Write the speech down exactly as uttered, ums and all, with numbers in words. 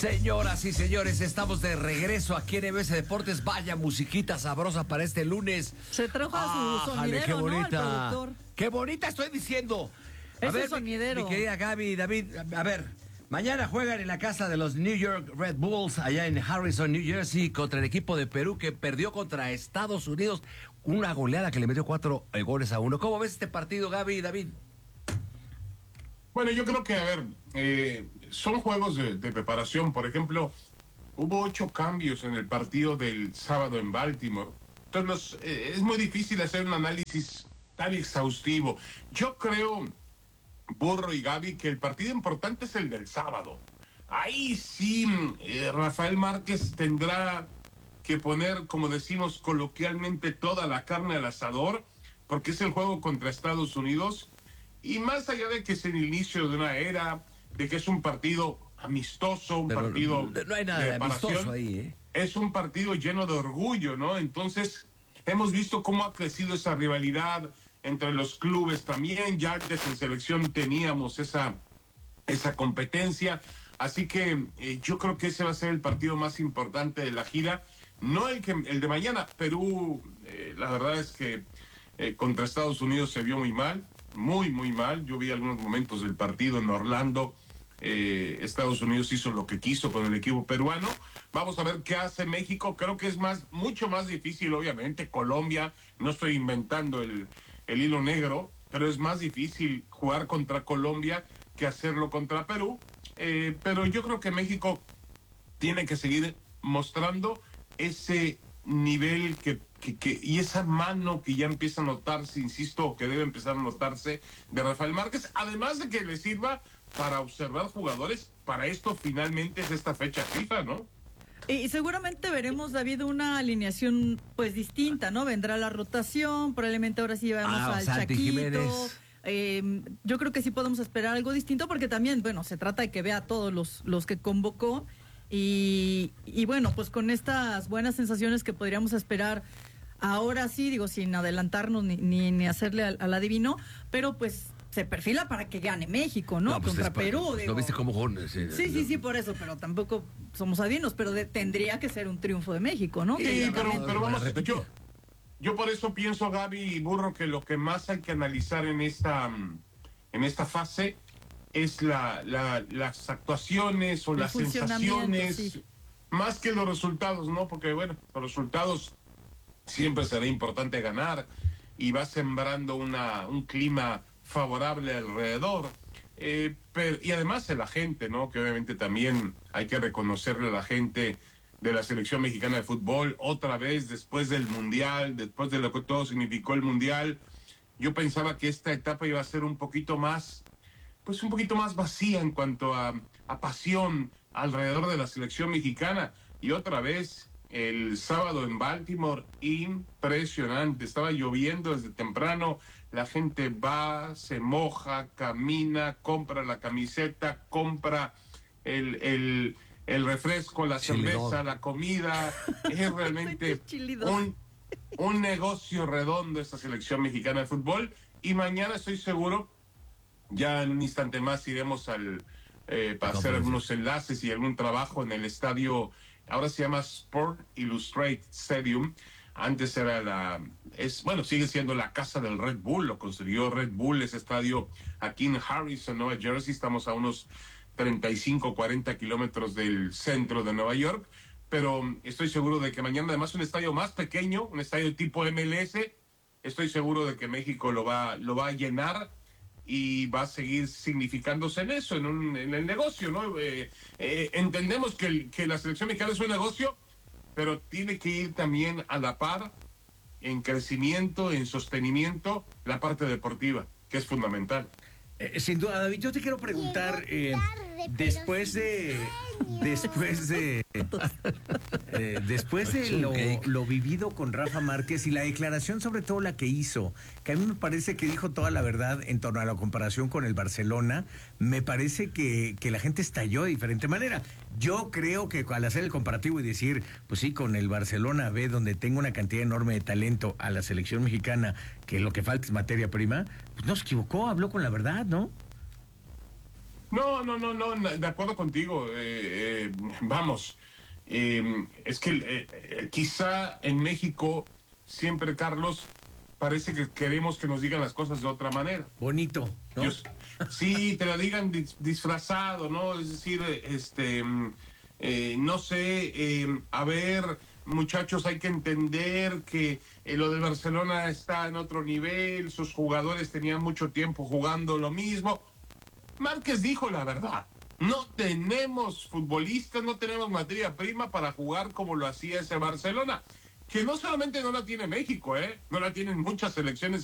Señoras y señores, estamos de regreso aquí en M B S Deportes. Vaya musiquita sabrosa para este lunes. Se trajo a su ¡Ájale, sonidero, qué bonita! ¿no? El productor. ¡Qué bonita estoy diciendo! A Ese ver, sonidero. Mi, mi querida Gaby, David, a, a ver, mañana juegan en la casa de los New York Red Bulls, allá en Harrison, New Jersey, contra el equipo de Perú que perdió contra Estados Unidos. Una goleada que le metió cuatro eh, goles a uno. ¿Cómo ves este partido, Gaby y David? Bueno, yo creo que, a ver, eh, son juegos de, de preparación. Por ejemplo, hubo ocho cambios en el partido del sábado en Baltimore. Entonces, nos, eh, es muy difícil hacer un análisis tan exhaustivo. Yo creo, Burro y Gaby, que el partido importante es el del sábado. Ahí sí, eh, Rafael Márquez tendrá que poner, como decimos coloquialmente, toda la carne al asador, porque es el juego contra Estados Unidos. Y más allá de que es el inicio de una era, de que es un partido amistoso, un Pero partido no hay nada de, de amistoso ahí, ¿eh? Es un partido lleno de orgullo, ¿no? Entonces, hemos visto cómo ha crecido esa rivalidad entre los clubes también. Ya antes en selección teníamos esa, esa competencia. Así que eh, yo creo que ese va a ser el partido más importante de la gira. No el, que, el de mañana. Perú, eh, la verdad es que eh, contra Estados Unidos se vio muy mal. Muy, muy mal. Yo vi algunos momentos del partido en Orlando. Eh, Estados Unidos hizo lo que quiso con el equipo peruano. Vamos a ver qué hace México. Creo que es más, mucho más difícil, obviamente. Colombia, no estoy inventando el, el hilo negro, pero es más difícil jugar contra Colombia que hacerlo contra Perú. Eh, pero yo creo que México tiene que seguir mostrando ese nivel que Que, que, y esa mano que ya empieza a notarse, insisto, que debe empezar a notarse de Rafael Márquez, además de que le sirva para observar jugadores. Para esto finalmente es esta fecha FIFA, ¿no? Y seguramente veremos, David, una alineación pues distinta, ¿no? Vendrá la rotación, probablemente ahora sí vemos ah, al Santi Chaquito. Jiménez. Eh, yo creo que sí podemos esperar algo distinto porque también, bueno, se trata de que vea a todos los, los que convocó y, y bueno, pues con estas buenas sensaciones que podríamos esperar. Ahora sí, digo, sin adelantarnos ni, ni, ni hacerle al, al adivino, pero pues se perfila para que gane México, ¿no? no pues Contra después, Perú. Digo. ¿No viste cómo jugó? Sí, sí, sí, sí, por eso, pero tampoco somos adivinos, pero de, tendría que ser un triunfo de México, ¿no? Sí, que pero, realmente... pero vamos, yo, yo por eso pienso, Gaby y Burro, que lo que más hay que analizar en esta, en esta fase es la, la, las actuaciones o El las sensaciones, sí. Más que los resultados, ¿no? Porque, bueno, los resultados siempre será importante ganar y va sembrando una, un clima favorable alrededor. Eh, pero, y además de la gente, ¿no? Que obviamente también hay que reconocerle a la gente de la selección mexicana de fútbol, otra vez después del Mundial, después de lo que todo significó el Mundial. Yo pensaba que esta etapa iba a ser un poquito más, pues un poquito más vacía en cuanto a, a pasión alrededor de la selección mexicana. Y otra vez, el sábado en Baltimore, impresionante. Estaba lloviendo desde temprano. La gente va, se moja, camina, compra la camiseta, compra el, el, el refresco, la Chilidón. cerveza, la comida. Es realmente un, un negocio redondo esta selección mexicana de fútbol. Y mañana estoy seguro, ya en un instante más iremos al eh, para hacer algunos enlaces y algún trabajo en el estadio. Ahora se llama Sport Illustrated Stadium. Antes era la, es bueno, sigue siendo la casa del Red Bull. Lo construyó Red Bull, ese estadio aquí en Harrison, Nueva Jersey. Estamos a unos treinta y cinco, cuarenta kilómetros del centro de Nueva York. Pero estoy seguro de que mañana, además, un estadio más pequeño, un estadio tipo M L S. Estoy seguro de que México lo va, lo va a llenar y va a seguir significándose en eso, en, un, en el negocio, ¿no? Eh, eh, entendemos que, el, que la selección mexicana es un negocio, pero tiene que ir también a la par, en crecimiento, en sostenimiento, la parte deportiva, que es fundamental. Eh, sin duda, David, yo te quiero preguntar, eh, después de... Después de... Eh, después de lo, lo vivido con Rafa Márquez y la declaración, sobre todo la que hizo, que a mí me parece que dijo toda la verdad en torno a la comparación con el Barcelona, me parece que, que la gente estalló de diferente manera. Yo creo que al hacer el comparativo y decir, pues sí, con el Barcelona B, donde tengo una cantidad enorme de talento, a la selección mexicana, que lo que falta es materia prima, pues no se equivocó, habló con la verdad, ¿no? No, no, no, no, de acuerdo contigo. Eh, eh, vamos, eh, es que eh, eh, quizá en México siempre, Carlos, parece que queremos que nos digan las cosas de otra manera. Bonito, ¿no? Yo, sí, te lo digan dis, disfrazado, ¿no? Es decir, este, eh, no sé, eh, a ver, muchachos, hay que entender que eh, lo del Barcelona está en otro nivel, sus jugadores tenían mucho tiempo jugando lo mismo. Márquez dijo la verdad. No tenemos futbolistas, no tenemos materia prima para jugar como lo hacía ese Barcelona. Que no solamente no la tiene México, ¿eh? No la tienen muchas selecciones